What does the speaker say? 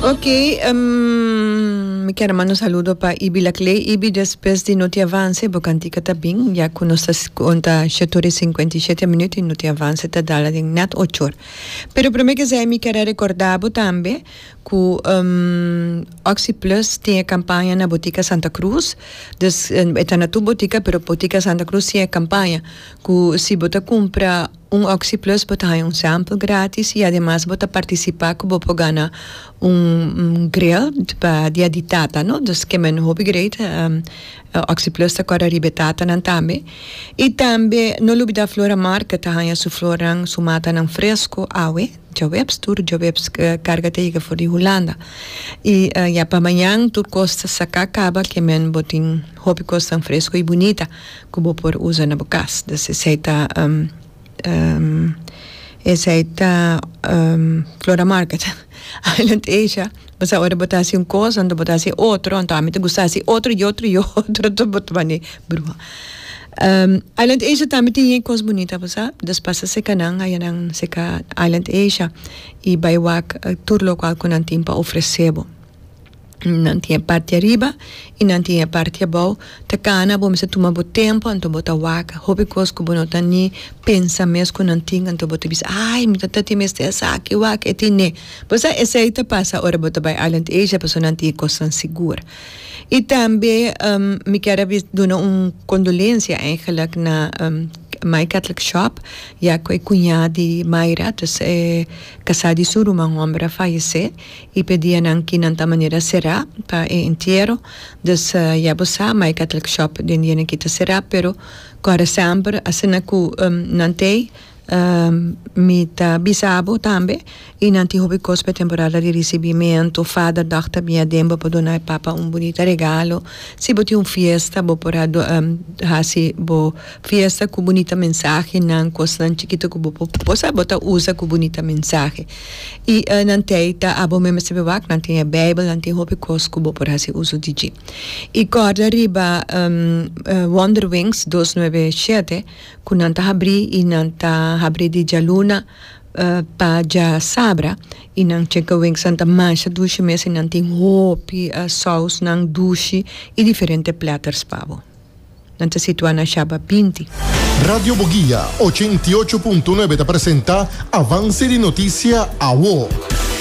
Ok, me quero mandar um saludo para Ibi Laclay. Ibi, depois de não te avance, porque antiga tá bem, já que nós conta 57 minutos e não te avance, tá dala de net 8 horas. Pero para mim que me quero recordar também que Oxy Plus tem a campanha na Botica Santa Cruz. Dus, está na tua botica, pero Botica Santa Cruz tem a campanha que se você compra Oxy Plus, você tem sample grátis e además você participar que você ganha grill para dia de tata, no? Dus que men hobby great Oxy Plus tá agora ribetata nan também. E também no lugar da Flora Market tá aí su florang su mata nan fresco awe. Jawebs carga teiga for de Holanda. E já para amanhã tu costa sacar acaba que men botin hobby costa fresco e bonita que vou por usar na bocas. Dus essa Flora Market Island Asia. Mas agora botasse coisa, então botasse outro, então a mim te gostasse outro, tu botava brua. Island Asia também tem coisa bonita, você? Despassa se canang, aí nang se ka Island Asia e vai wak tour local que não tem para oferecer. Não tinha parte arriba e não tinha parte abaixo. Tá cana, bom, se toma muito tempo, então bota waka. Hobby coisa que não tá nem pensa mesmo que não tinha, então bota bis, ai, me tá tem mesmo essa aqui, waka, etine. Você essa aí tá passa hora bota by Island Asia, pessoa não tinha coisa segura. E também me quero dar condolência eigenlijk na My Catholic Shop, já que a cunhada de Mayra, dus casada de suru, uma homem faleceu e pedia que não da maneira será para inteiro, dus já você My Catholic Shop de dia que tá será, pero agora sempre assim que não tem me tá bisabo também e não tem hobby coisa para temporada de recebimento fada data minha demba para donar papa bonito regalo se bote fiesta bo por hasi bo fiesta com bonita mensagem não coisa chiquito que bo possa botar usa com bonita mensagem e não tem tá abo mesmo se bewak não tem a Bible não tem hobby coisa que bo por hasi uso digi e corda riba Wonder Wings 297 que não tá abrir e não tá abrir de Jaluna para já sabra e não checa wing Santa Mancha duche mesmo não tem hopi sauce não duche e diferentes platters pavo não te situa na Chaba Pinti. Radio Boguía 88.9 te presenta Avance de Noticia AWO.